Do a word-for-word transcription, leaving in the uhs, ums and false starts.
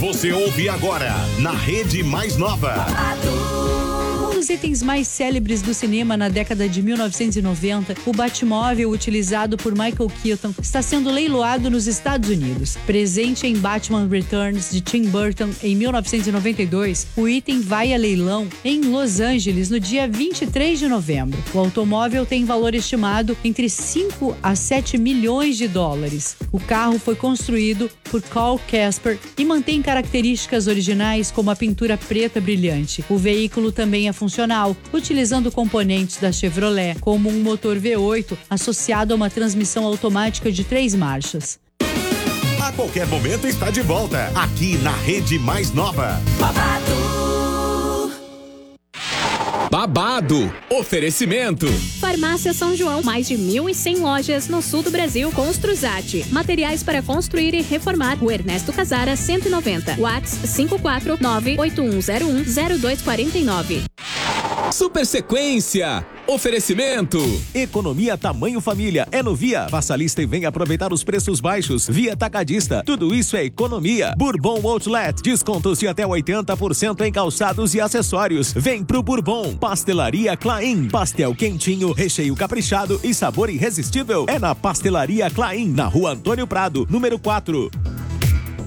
Você ouve agora na Rede Mais Nova. Um dos itens mais célebres do cinema na década de mil novecentos e noventa, o Batmóvel utilizado por Michael Keaton está sendo leiloado nos Estados Unidos. Presente em Batman Returns de Tim Burton em mil novecentos e noventa e dois, o item vai a leilão em Los Angeles no dia vinte e três de novembro. O automóvel tem valor estimado entre cinco a sete milhões de dólares. O carro foi construído por Carl Casper e mantém características originais como a pintura preta brilhante. O veículo também é funcional, utilizando componentes da Chevrolet, como um motor V oito associado a uma transmissão automática de três marchas. A qualquer momento está de volta, aqui na Rede Mais Nova. Babado. Oferecimento. Farmácia São João, mais de mil e cem lojas no sul do Brasil. Construzate, materiais para construir e reformar. Rua Ernesto Casara, cento e noventa. WhatsApp cinco quatro nove oito um zero um zero dois quatro nove. Super Sequência. Oferecimento. Economia tamanho família é no Via. Faça a lista e venha aproveitar os preços baixos. Via Atacadista. Tudo isso é economia. Bourbon Outlet. Descontos de até oitenta por cento em calçados e acessórios. Vem pro Bourbon. Pastelaria Claim. Pastel quentinho, recheio caprichado e sabor irresistível. É na Pastelaria Claim, na Rua Antônio Prado, número quatro.